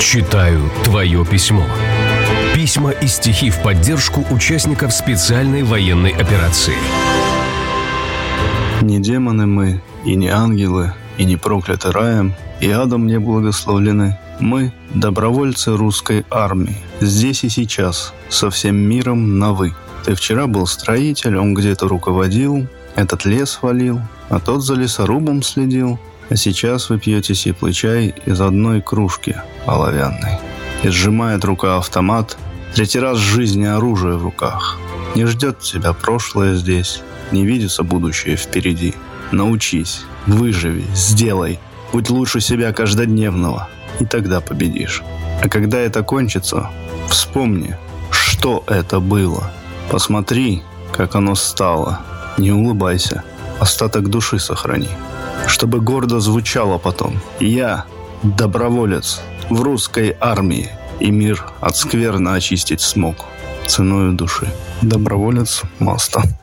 Читаю твое письмо. Письма и стихи в поддержку участников специальной военной операции. Не демоны мы, и не ангелы, и не прокляты раем, и адом не благословлены. Мы – добровольцы русской армии, здесь и сейчас, со всем миром на «вы». Ты вчера был строитель, он где-то руководил, этот лес валил, а тот за лесорубом следил. А сейчас вы пьете сиплый чай из одной кружки оловянной. И сжимает рука автомат, третий раз в жизни оружие в руках. Не ждет тебя прошлое здесь, не видится будущее впереди. Научись, выживи, сделай, будь лучше себя каждодневного, и тогда победишь. А когда это кончится, вспомни, что это было. Посмотри, как оно стало. Не улыбайся, остаток души сохрани. Чтобы гордо звучало потом: я доброволец в русской армии, и мир от скверны очистить смог ценою души. Доброволец Маста.